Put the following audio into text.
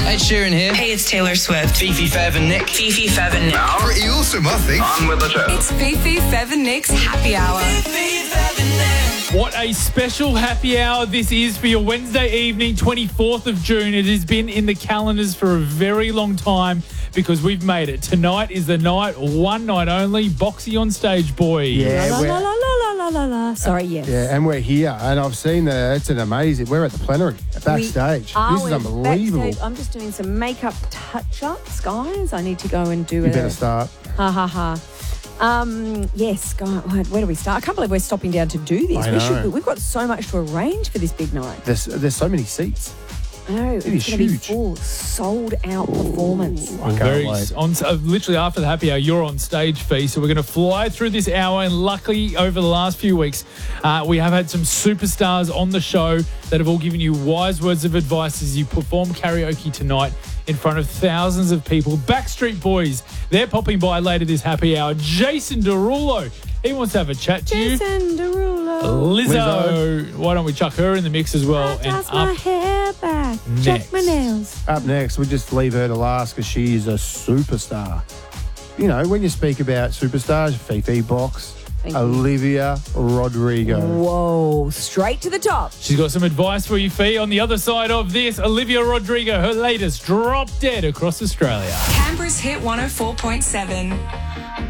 Ed Sheeran here. Hey, it's Taylor Swift. Fifi, Fev and Nick. Fifi, Fev and Nick. Pretty awesome, I think. On with the show. It's Fifi, Fev and Nick's Happy Hour. What a special happy hour this is for your Wednesday evening, 24th of June. It has been in the calendars for a very long time because we've made it. Tonight is the night, one night only, Boxy on stage, boy. Yeah, La, la, la, la, la, la, la. Sorry, yes. yeah, and we're here, and I've seen it's an amazing. We're at the plenary, backstage. This is unbelievable. Backstage. I'm just doing some makeup touch-ups, guys. I need to go and do You better start. Ha ha ha. Yes, God, where do we start? I can't believe we're stopping down to do this. I know. We've got so much to arrange for this big night. There's so many seats. I know. It It's is going to be huge. full, sold-out performance. I can't wait. Literally after the happy hour, you're on stage, Fee. So we're going to fly through this hour. And luckily, over the last few weeks, we have had some superstars on the show that have all given you wise words of advice as you perform karaoke tonight in front of thousands of people. Backstreet Boys, they're popping by later this happy hour. Jason Derulo, he wants to have a chat to you. Jason Derulo. Lizzo, why don't we chuck her in the mix as well? I toss my hair back. Check my next. nails. Up next, we'll just leave her to last because she is a superstar. You know, when you speak about superstars, Fifi Box, Thank you. Olivia Rodrigo. Whoa, straight to the top. She's got some advice for you, Fee. On the other side of this, Olivia Rodrigo, her latest, Drop Dead across Australia. Canberra's Hit 104.7.